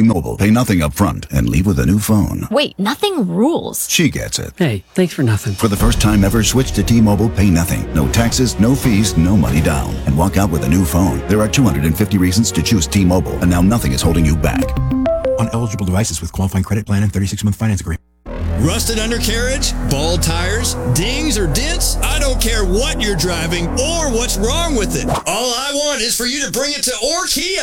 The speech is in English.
T-Mobile. Pay nothing up front and leave with a new phone. Wait, nothing rules. She gets it. Hey, thanks for nothing. For the first time ever, switch to T-Mobile, pay nothing. No taxes, no fees, no money down. And walk out with a new phone. There are 250 reasons to choose T-Mobile, and now nothing is holding you back. On eligible devices with qualifying credit plan and 36-month finance agreement. Rusted undercarriage, bald tires, dings or dents? I don't care what you're driving or what's wrong with it. All I want is for you to bring it to Orkia.